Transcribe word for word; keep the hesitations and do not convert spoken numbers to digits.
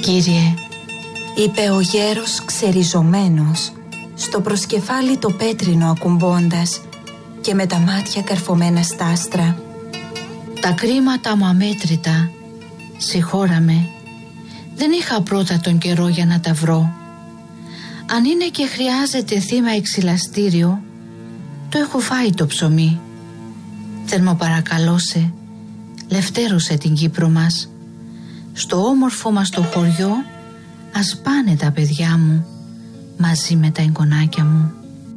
Κύριε, είπε ο γέρος ξεριζωμένος, στο προσκεφάλι το πέτρινο ακουμπώντας και με τα μάτια καρφωμένα στα άστρα. Τα κρίματα μου αμέτρητα, συγχώρα με, δεν είχα πρώτα τον καιρό για να τα βρω. Αν είναι και χρειάζεται θύμα εξυλαστήριο, το έχω φάει το ψωμί. Θερμοπαρακαλώσε, λευτέρωσε την Κύπρο μας. Στο όμορφο μας το χωριό ας πάνε τα παιδιά μου μαζί με τα εγγονάκια μου.